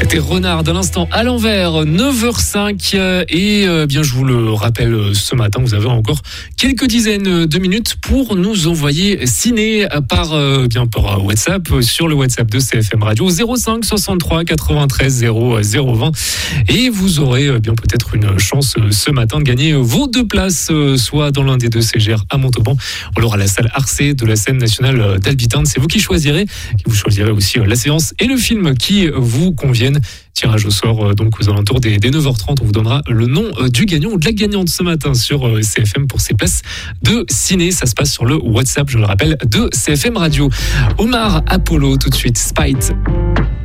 C'était Renard à l'instant à l'envers, 9h05 bien je vous le rappelle ce matin, vous avez encore quelques dizaines de minutes pour nous envoyer ciné par WhatsApp sur le WhatsApp de CFM Radio 05 63 93 00 20 et vous aurez bien peut-être une chance ce matin de gagner vos 2 places soit dans l'un des 2 CGR à Montauban ou alors à la salle Arcé de la scène nationale d'Albitin. C'est vous qui choisirez. Vous choisirez aussi la séance et le film qui vous conviennent. Tirage au sort donc aux alentours des 9h30. On vous donnera le nom du gagnant ou de la gagnante ce matin sur CFM pour ces places de ciné. Ça se passe sur le WhatsApp, je le rappelle, de CFM Radio. Omar Apollo tout de suite, Spite.